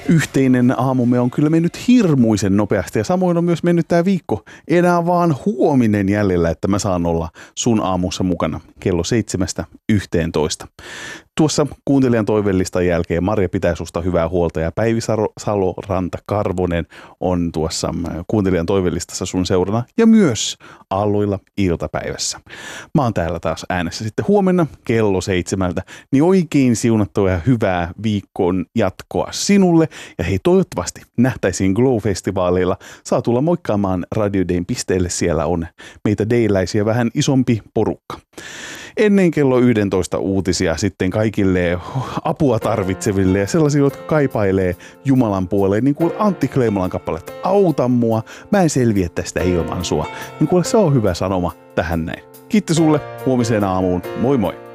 Yhteinen aamumme on kyllä mennyt hirmuisen nopeasti ja samoin on myös mennyt tämä viikko. Enää vaan huominen jäljellä, että mä saan olla sun aamussa mukana kello 7-11. Tuossa kuuntelijan toivelistan jälkeen Marja pitää susta hyvää huolta ja Päivi Salo Ranta Karvonen on tuossa kuuntelijan toivelistassa sun seurana ja myös Aalloilla iltapäivässä. Mä oon täällä taas äänessä sitten huomenna kello 7, niin oikein siunattua ja hyvää viikon jatkoa sinulle. Ja hei, toivottavasti nähtäisiin Glow-festivaaleilla. Saa tulla moikkaamaan Radio Dayn pisteelle, siellä on meitä dayläisiä vähän isompi porukka. Ennen kello 11 uutisia sitten kaikille apua tarvitseville ja sellaisille, jotka kaipailee Jumalan puoleen, niin kuin Antti Kleimolan kappaletta Auta mua, mä en selviä tästä ilman sua. Niin kuule, se on hyvä sanoma tähän näin. Kiitos sulle, huomiseen aamuun, moi moi!